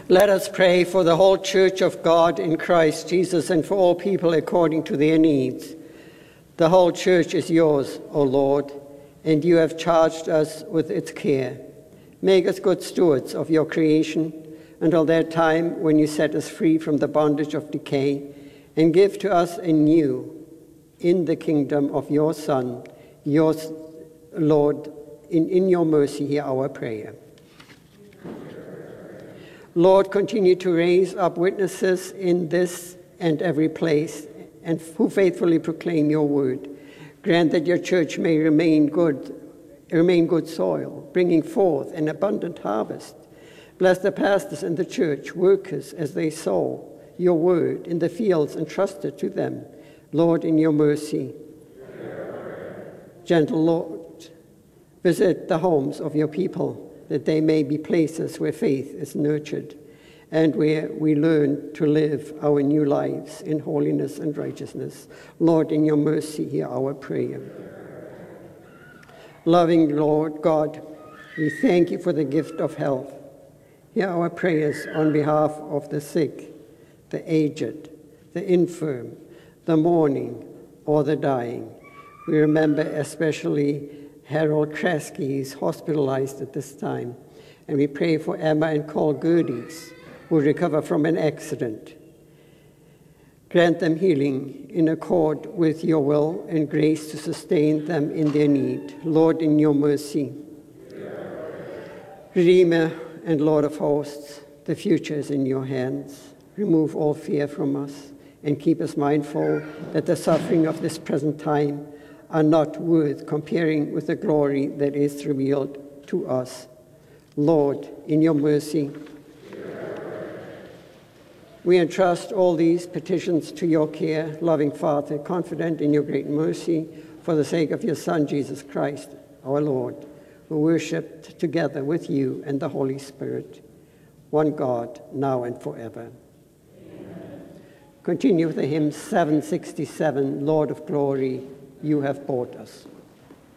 Let us pray for the whole Church of God in Christ Jesus and for all people according to their needs. The whole Church is yours, O Lord, and you have charged us with its care. Make us good stewards of your creation until that time when you set us free from the bondage of decay and give to us anew in the kingdom of your Son, yours, Lord, in your mercy, hear our prayer. Lord, continue to raise up witnesses in this and every place, and who faithfully proclaim your word. Grant that your church may remain good soil, bringing forth an abundant harvest. Bless the pastors and the church workers as they sow your word in the fields entrusted to them. Lord, in your mercy. Gentle Lord, visit the homes of your people, that they may be places where faith is nurtured and where we learn to live our new lives in holiness and righteousness. Lord, in your mercy, hear our prayer. Loving Lord God, we thank you for the gift of health. Hear our prayers on behalf of the sick, the aged, the infirm, the mourning, or the dying. We remember especially Harold Kresge. He's hospitalized at this time. And we pray for Emma and Cole Gerdes, who recover from an accident. Grant them healing in accord with your will and grace to sustain them in their need. Lord, in your mercy. Redeemer and Lord of hosts, the future is in your hands. Remove all fear from us and keep us mindful that the suffering of this present time are not worth comparing with the glory that is revealed to us. Lord, in your mercy. We entrust all these petitions to your care, loving Father, confident in your great mercy, for the sake of your Son, Jesus Christ, our Lord, who worshipped together with you and the Holy Spirit, one God, now and forever. Amen. Continue with the hymn 767, Lord of Glory, you have bought us.